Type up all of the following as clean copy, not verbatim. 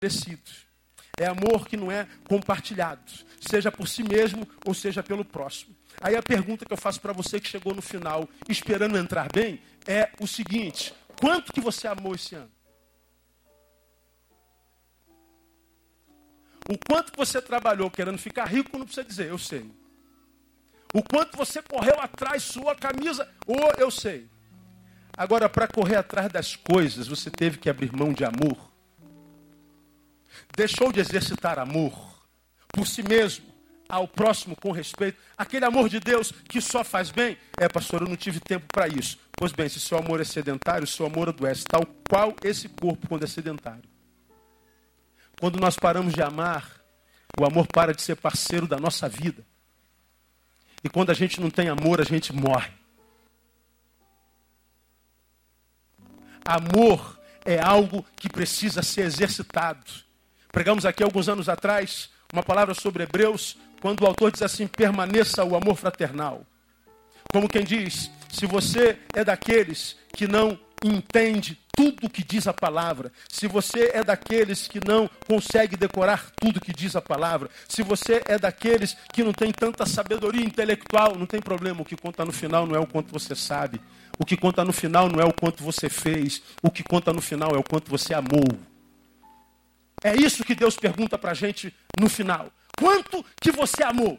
É amor que não é compartilhado, seja por si mesmo ou seja pelo próximo. Aí a pergunta que eu faço para você que chegou no final, esperando entrar bem, é o seguinte: quanto que você amou esse ano? O quanto você trabalhou querendo ficar rico, não precisa dizer, eu sei. O quanto você correu atrás, sua camisa, eu sei. Agora, para correr atrás das coisas, você teve que abrir mão de amor. Deixou de exercitar amor por si mesmo, ao próximo com respeito. Aquele amor de Deus que só faz bem. Pastor, eu não tive tempo para isso. Pois bem, se seu amor é sedentário, seu amor adoece, tal qual esse corpo quando é sedentário. Quando nós paramos de amar, o amor para de ser parceiro da nossa vida. E quando a gente não tem amor, a gente morre. Amor é algo que precisa ser exercitado. Pregamos aqui alguns anos atrás uma palavra sobre Hebreus, quando o autor diz assim: permaneça o amor fraternal. Como quem diz, se você é daqueles que não entende tudo o que diz a palavra, se você é daqueles que não consegue decorar tudo o que diz a palavra, se você é daqueles que não tem tanta sabedoria intelectual, não tem problema, o que conta no final não é o quanto você sabe, o que conta no final não é o quanto você fez, o que conta no final é o quanto você amou. É isso que Deus pergunta para a gente no final. Quanto que você amou?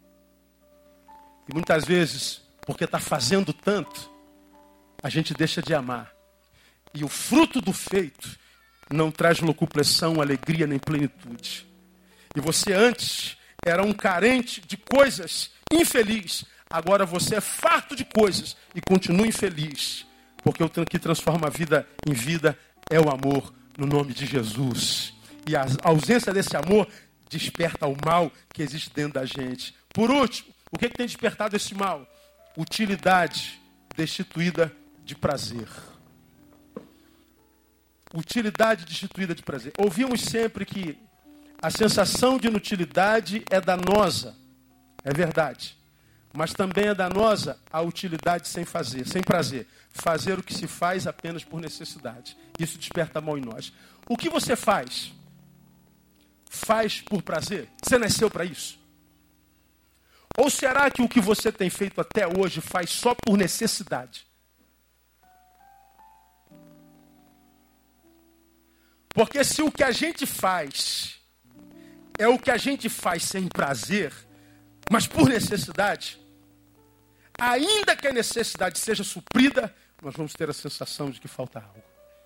E muitas vezes, porque está fazendo tanto, a gente deixa de amar. E o fruto do feito não traz locupressão, alegria nem plenitude. E você antes era um carente de coisas, infeliz. Agora você é farto de coisas e continua infeliz. Porque o que transforma a vida em vida é o amor no nome de Jesus. E a ausência desse amor desperta o mal que existe dentro da gente. Por último, o que tem despertado esse mal? Utilidade destituída de prazer. Utilidade destituída de prazer. Ouvimos sempre que a sensação de inutilidade é danosa. É verdade. Mas também é danosa a utilidade sem fazer, sem prazer. Fazer o que se faz apenas por necessidade. Isso desperta mal em nós. O que você faz? Faz por prazer? Você nasceu para isso? Ou será que o que você tem feito até hoje faz só por necessidade? Porque se o que a gente faz é o que a gente faz sem prazer, mas por necessidade, ainda que a necessidade seja suprida, nós vamos ter a sensação de que falta algo.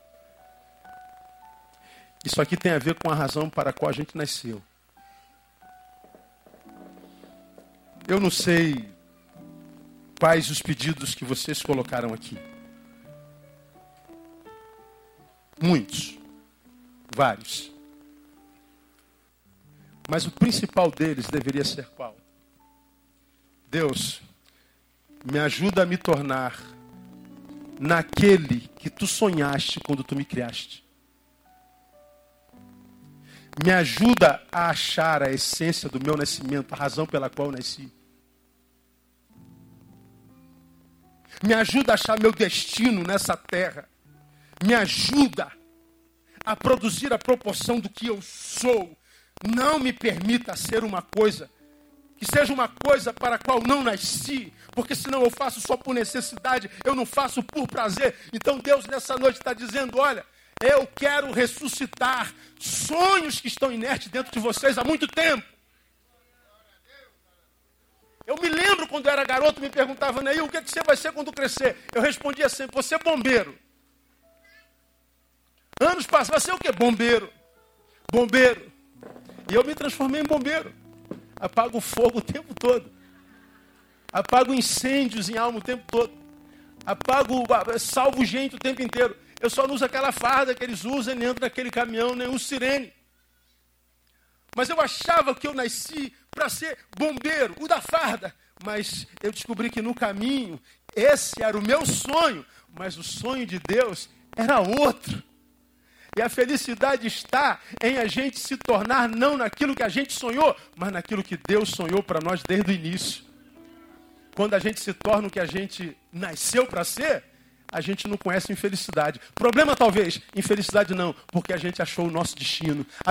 Isso aqui tem a ver com a razão para a qual a gente nasceu. Eu não sei quais os pedidos que vocês colocaram aqui. Muitos. Vários. Mas o principal deles deveria ser qual? Deus, me ajuda a me tornar naquele que tu sonhaste quando tu me criaste. Me ajuda a achar a essência do meu nascimento, a razão pela qual eu nasci. Me ajuda a achar meu destino nessa terra. Me ajuda a produzir a proporção do que eu sou. Não me permita ser uma coisa que seja uma coisa para a qual não nasci, porque senão eu faço só por necessidade, eu não faço por prazer. Então Deus nessa noite está dizendo, olha, eu quero ressuscitar sonhos que estão inertes dentro de vocês há muito tempo. Eu me lembro quando eu era garoto, me perguntavam, Neil, o que você vai ser quando crescer? Eu respondia sempre, você é bombeiro. Anos passaram, vai ser o quê? Bombeiro. Bombeiro. E eu me transformei em bombeiro. Apago o fogo o tempo todo. Apago incêndios em alma o tempo todo. Salvo gente o tempo inteiro. Eu só não uso aquela farda que eles usam, nem entro naquele caminhão, nem uso sirene. Mas eu achava que eu nasci para ser bombeiro, o da farda. Mas eu descobri que no caminho, esse era o meu sonho. Mas o sonho de Deus era outro. E a felicidade está em a gente se tornar não naquilo que a gente sonhou, mas naquilo que Deus sonhou para nós desde o início. Quando a gente se torna o que a gente nasceu para ser, a gente não conhece infelicidade. Problema talvez, infelicidade não, porque a gente achou o nosso destino.